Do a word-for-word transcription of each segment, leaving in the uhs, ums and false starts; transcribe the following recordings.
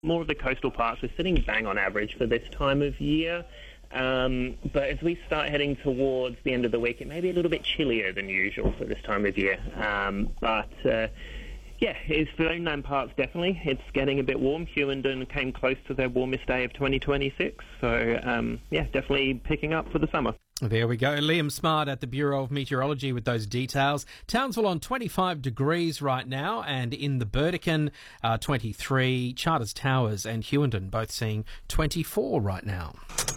more of the coastal parts, we're sitting bang on average for this time of year. Um, but as we start heading towards the end of the week, it may be a little bit chillier than usual for this time of year. Um, but uh, yeah, it's for inland parts, definitely. It's getting a bit warm. Hughenden came close to their warmest day of twenty twenty-six. So um, yeah, definitely picking up for the summer. There we go. Liam Smart at the Bureau of Meteorology with those details. Townsville on twenty-five degrees right now, and in the Burdekin, uh, twenty-three. Charters Towers and Hughenden both seeing twenty-four right now.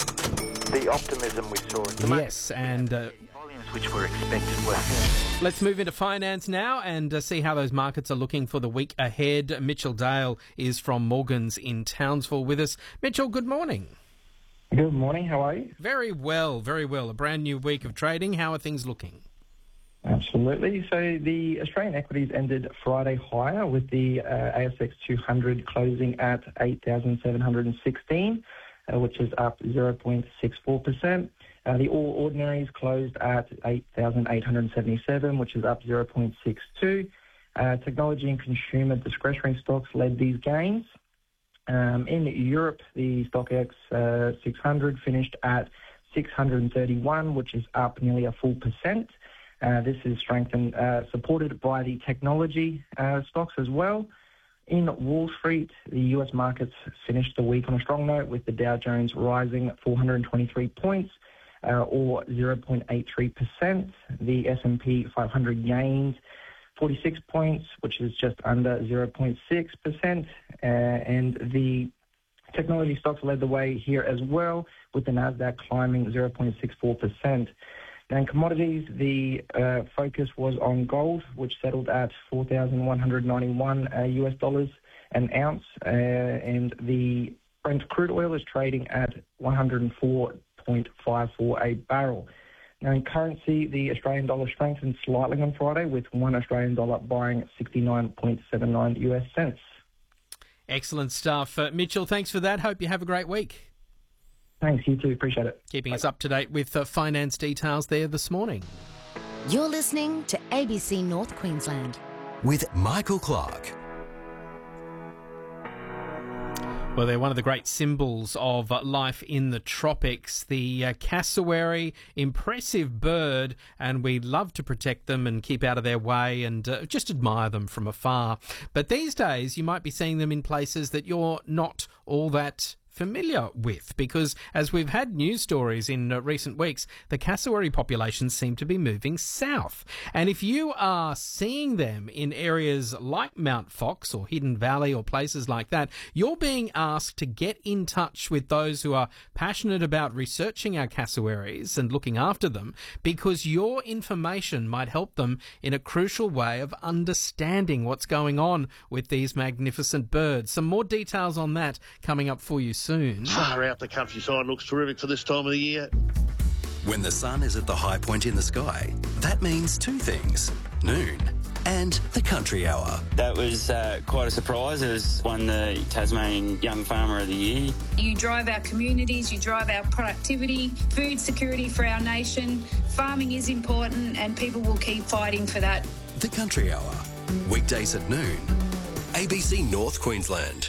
The optimism we saw in the yes, and uh, volumes which were expected were. Let's move into finance now and uh, see how those markets are looking for the week ahead. Mitchell Dale is from Morgans in Townsville with us. Mitchell, good morning. Good morning, how are you? Very well, very well. A brand new week of trading. How are things looking? Absolutely. So the Australian equities ended Friday higher with the uh, A S X two hundred closing at eight thousand seven hundred sixteen, uh, which is up zero point six four percent. Uh, the All Ordinaries closed at eight thousand eight hundred seventy-seven, which is up zero point six two. Uh, technology and consumer discretionary stocks led these gains. Um, in Europe, the StockX uh, six hundred finished at six hundred thirty-one, which is up nearly a full percent. Uh, this is strengthened, uh, supported by the technology uh, stocks as well. In Wall Street, the U S markets finished the week on a strong note with the Dow Jones rising four hundred twenty-three points, uh, or zero point eight three percent. The S and P five hundred gained forty-six points, which is just under zero point six percent. Uh, and the technology stocks led the way here as well, with the Nasdaq climbing zero point six four percent. Now in commodities, the uh, focus was on gold, which settled at four thousand one hundred ninety-one uh, U S dollars an ounce, uh, and the Brent crude oil is trading at one hundred four point five four a barrel. Now, in currency, the Australian dollar strengthened slightly on Friday, with one Australian dollar buying sixty-nine point seven nine U S cents. Excellent stuff. Uh, Mitchell, thanks for that. Hope you have a great week. Thanks, you too. Appreciate it. Keeping Bye. us up to date with uh, finance details there this morning. You're listening to A B C North Queensland. With Michael Clark. Well, they're one of the great symbols of uh, life in the tropics. The uh, cassowary, impressive bird, and we love to protect them and keep out of their way and uh, just admire them from afar. But these days, you might be seeing them in places that you're not all that familiar with, because as we've had news stories in uh, recent weeks, the cassowary populations seem to be moving south. And if you are seeing them in areas like Mount Fox or Hidden Valley or places like that, you're being asked to get in touch with those who are passionate about researching our cassowaries and looking after them, because your information might help them in a crucial way of understanding what's going on with these magnificent birds. Some more details on that coming up for you soon. Far out, the countryside looks terrific for this time of the year. When the sun is at the high point in the sky, that means two things: noon and the country hour. That was uh, quite a surprise. It was won the Tasmanian Young Farmer of the Year. You drive our communities, you drive our productivity, food security for our nation. Farming is important and people will keep fighting for that. The country hour, weekdays at noon. A B C North Queensland.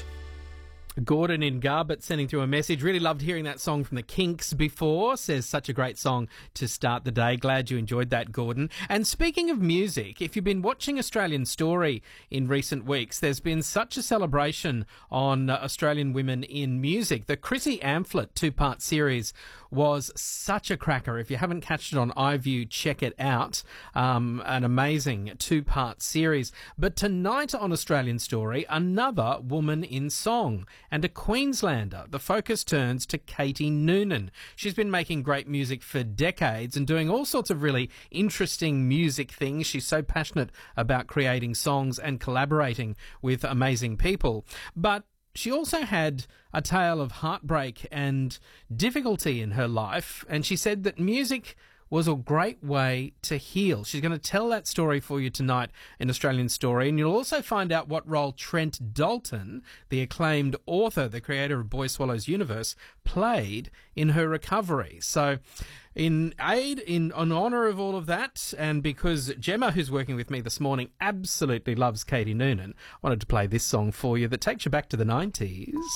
Gordon in Garbutt sending through a message. Really loved hearing that song from the Kinks before. Says such a great song to start the day. Glad you enjoyed that, Gordon. And speaking of music, if you've been watching Australian Story in recent weeks, there's been such a celebration on uh, Australian women in music. The Chrissy Amphlett two-part series was such a cracker. If you haven't catched it on iView, check it out. Um, an amazing two-part series. But tonight on Australian Story, another woman in song. And a Queenslander. The focus turns to Katie Noonan. She's been making great music for decades and doing all sorts of really interesting music things. She's so passionate about creating songs and collaborating with amazing people. But she also had a tale of heartbreak and difficulty in her life, and she said that music was a great way to heal. She's going to tell that story for you tonight in Australian Story, and you'll also find out what role Trent Dalton, the acclaimed author, the creator of Boy Swallows Universe, played in her recovery. So in aid, in, in honour of all of that, and because Gemma, who's working with me this morning, absolutely loves Katie Noonan, I wanted to play this song for you that takes you back to the nineties.